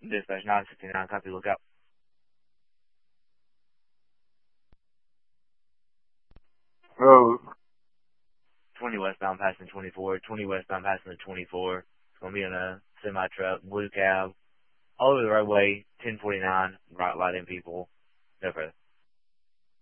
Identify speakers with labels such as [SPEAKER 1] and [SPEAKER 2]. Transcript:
[SPEAKER 1] Dispatch 969, copy, look out. 20 westbound passing 24, 20 westbound passing the 24. It's going to be in a semi-truck, blue cab, all over the roadway, 1049, right lighting people. No further.